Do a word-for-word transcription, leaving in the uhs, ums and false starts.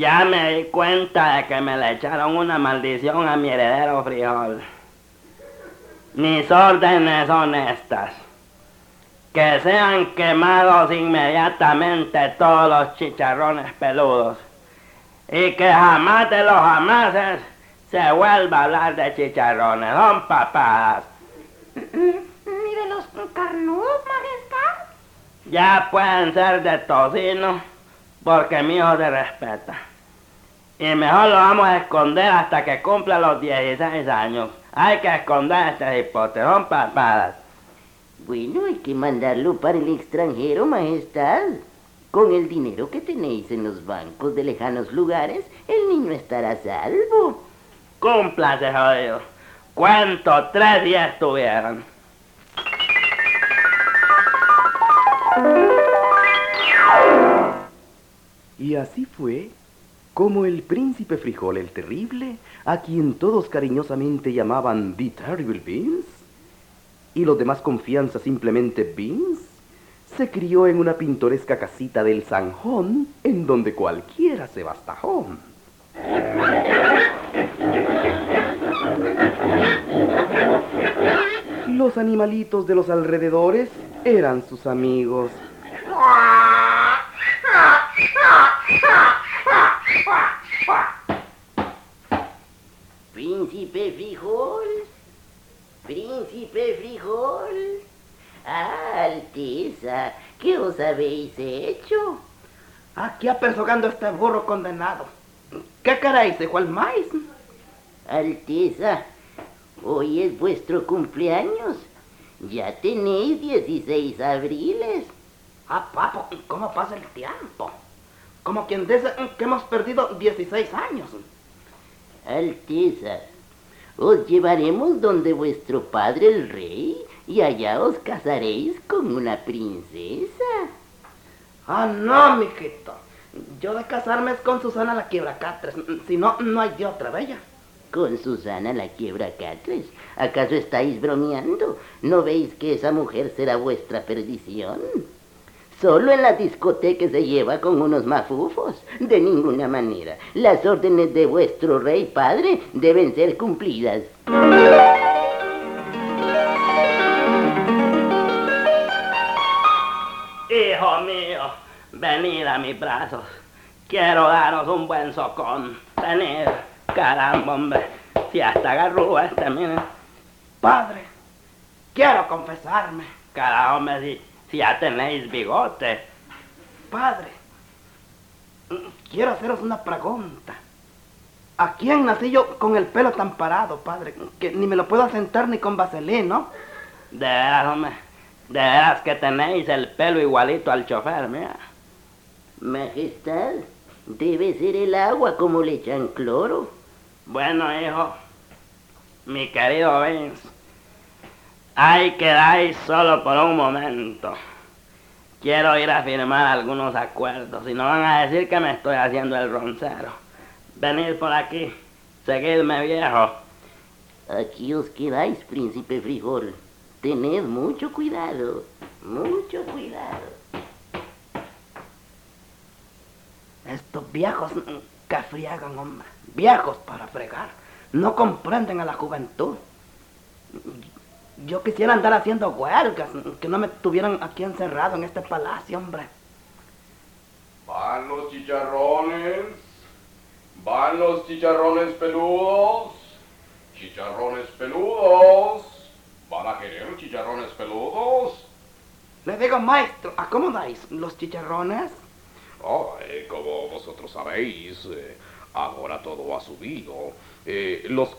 Ya me di cuenta de que me le echaron una maldición a mi heredero frijol. Mis órdenes son estas: que sean quemados inmediatamente todos los chicharrones peludos, y que jamás de los jamases se vuelva a hablar de chicharrones. Son papadas. ¿Ni de los carnudos, majestad? Ya pueden ser de tocino, porque mi hijo se respeta. Y mejor lo vamos a esconder hasta que cumpla los dieciséis años. Hay que esconder este hipote, son papadas. Bueno, hay que mandarlo para el extranjero, majestad. Con el dinero que tenéis en los bancos de lejanos lugares, el niño estará a salvo. Cúmplase, jodido. Cuento, tres días estuvieron. Y así fue como el príncipe Frijol el Terrible, a quien todos cariñosamente llamaban The Terrible Beans, y los demás confianza simplemente Beans, se crió en una pintoresca casita del Zanjón, en donde cualquiera se bastajó. Los animalitos de los alrededores eran sus amigos. Príncipe Frijol, Príncipe Frijol. Ah, Alteza, ¿qué os habéis hecho? Aquí apersogando este burro condenado. ¿Qué queréis, hijo el maíz? Alteza, hoy es vuestro cumpleaños. Ya tenéis dieciséis abriles. Ah, papo, ¿cómo pasa el tiempo? Como quien dice que hemos perdido dieciséis años. Alteza, os llevaremos donde vuestro padre el rey y allá os casaréis con una princesa. Ah, no, mijito. Yo de casarme es con Susana la Quiebracatres. Si no, no hay de otra, bella. ¿Con Susana la Quiebracatres? ¿Acaso estáis bromeando? ¿No veis que esa mujer será vuestra perdición? Solo en la discoteca se lleva con unos mafufos. De ninguna manera. Las órdenes de vuestro rey padre deben ser cumplidas. Hijo mío, venid a mis brazos. Quiero daros un buen socón. Venid. Caramba, hombre. Si hasta garrudo este, miren. Padre, quiero confesarme. Caramba, hombre, si, si ya tenéis bigote. Padre, quiero haceros una pregunta. ¿A quién nací yo con el pelo tan parado, padre? Que ni me lo puedo asentar ni con vaselina, ¿no? De veras, hombre. De veras que tenéis el pelo igualito al chofer, mira. Majestad, debe ser el agua como le echan cloro. Bueno, hijo, mi querido Vince, ahí quedáis solo por un momento. Quiero ir a firmar algunos acuerdos, si no van a decir que me estoy haciendo el roncero. Venid por aquí, seguidme, viejo. Aquí os quedáis, príncipe Frijol. Tened mucho cuidado, mucho cuidado. Estos viejos que friegan, hombre. Viejos para fregar. No comprenden a la juventud. Yo quisiera andar haciendo huelgas, que no me tuvieran aquí encerrado en este palacio, hombre. Van los chicharrones. Van los chicharrones peludos. Chicharrones peludos. ¿Van a querer chicharrones peludos? Le digo, maestro, ¿a cómo dais los chicharrones? Oh, eh, como vosotros sabéis, eh, ahora todo ha subido. Eh, los